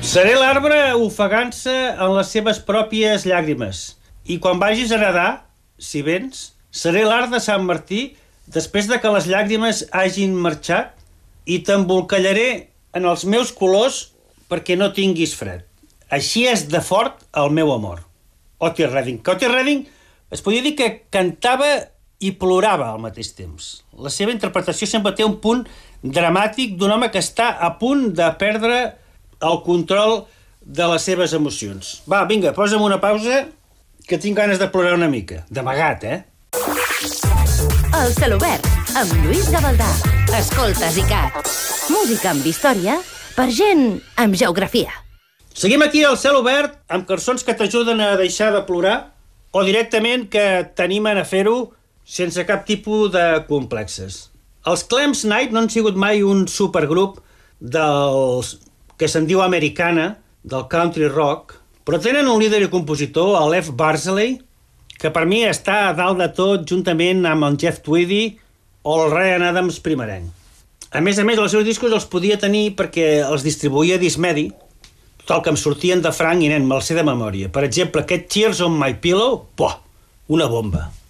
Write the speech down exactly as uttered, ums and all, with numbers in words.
Seré l'arbre ofegant-se en les seves pròpies llàgrimes. I quan vagis a nedar, si vens, seré l'art de Sant Martí després de que les llàgrimes hagin marxat i t'embolcallaré en els meus colors perquè no tinguis fred. Així és de fort el meu amor. Otis Redding. Que Otis Redding es podia dir que cantava i plorava al mateix temps. La seva interpretació sempre té un punt dramàtic d'un home que està a punt de perdre el control de les seves emocions. Va, vinga, posa'm una pausa que tinc ganes de plorar una mica. D'amagat, eh? El Celobert, amb Lluís Gavaldà. Escoltes i cat. Música amb història per gent amb geografia. Seguim aquí al Cel Obert amb cançons que t'ajuden a deixar de plorar o directament que t'animen a fer-ho sense cap tipus de complexes. Els Clems Knight no han sigut mai un supergrup dels que se'n diu americana, del country rock, però tenen un líder i compositor, el Lev Barzilay, que per mi està a dalt de tot juntament amb el Jeff Tweedy o el Ryan Adams primerenc. A més a més, els seus discos els podia tenir perquè els distribuïa Discmedi, tot el que em sortien de franc i nen, me'l sé de memòria. Per exemple, aquest Tears on My Pillow, poh, una bomba.